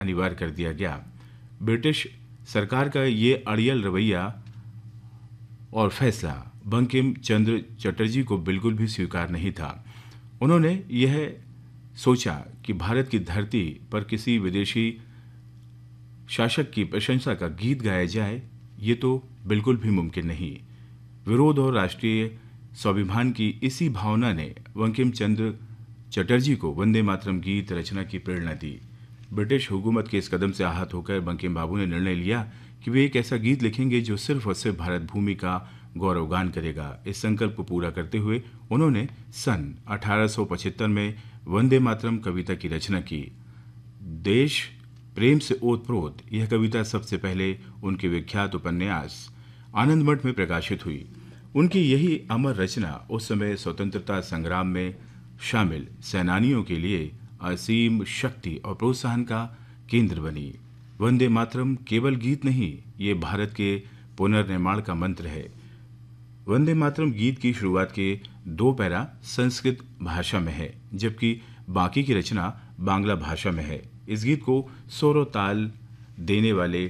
अनिवार्य कर दिया गया। ब्रिटिश सरकार का ये अड़ियल रवैया और फैसला बंकिम चंद्र चटर्जी को बिल्कुल भी स्वीकार नहीं था। उन्होंने यह सोचा कि भारत की धरती पर किसी विदेशी शासक की प्रशंसा का गीत गाया जाए, ये तो बिल्कुल भी मुमकिन नहीं। विरोध और राष्ट्रीय स्वाभिमान की इसी भावना ने बंकिम चंद्र चटर्जी को वंदे मातरम गीत रचना की प्रेरणा दी। ब्रिटिश हुकूमत के इस कदम से आहत होकर बंकिम बाबू ने निर्णय लिया कि वे एक ऐसा गीत लिखेंगे जो सिर्फ और सिर्फ भारत भूमि का गौरवगान करेगा। इस संकल्प को पूरा करते हुए उन्होंने सन 1875 में वंदे मातरम कविता की रचना की। देश प्रेम से ओतप्रोत यह कविता सबसे पहले उनके विख्यात उपन्यास आनंद मठ में प्रकाशित हुई। उनकी यही अमर रचना उस समय स्वतंत्रता संग्राम में शामिल सेनानियों के लिए असीम शक्ति और प्रोत्साहन का केंद्र बनी। वंदे मातरम केवल गीत नहीं, ये भारत के पुनर्निर्माण का मंत्र है। वंदे मातरम गीत की शुरुआत के 2 पैरा संस्कृत भाषा में है, जबकि बाकी की रचना बांग्ला भाषा में है। इस गीत को सुर और ताल देने वाले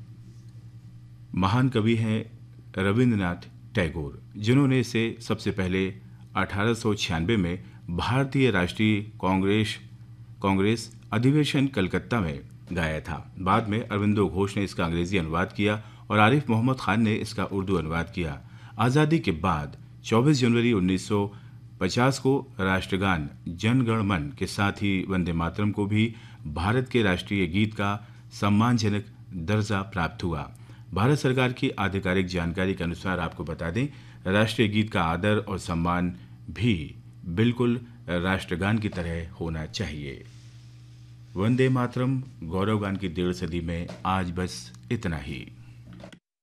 महान कवि हैं रविंद्रनाथ टैगोर, जिन्होंने इसे सबसे पहले 1896 में भारतीय राष्ट्रीय कांग्रेस अधिवेशन कलकत्ता में गाया था। बाद में अरविंदो घोष ने इसका अंग्रेजी अनुवाद किया और आरिफ मोहम्मद खान ने इसका उर्दू अनुवाद किया। आज़ादी के बाद 24 जनवरी 1950 को राष्ट्रगान जन गण मन के साथ ही वंदे मातरम को भी भारत के राष्ट्रीय गीत का सम्मानजनक दर्जा प्राप्त हुआ। भारत सरकार की आधिकारिक जानकारी के अनुसार आपको बता दें, राष्ट्रीय गीत का आदर और सम्मान भी बिल्कुल राष्ट्रगान की तरह होना चाहिए। वंदे मातरम गौरवगान की 1.5 सदी में आज बस इतना ही।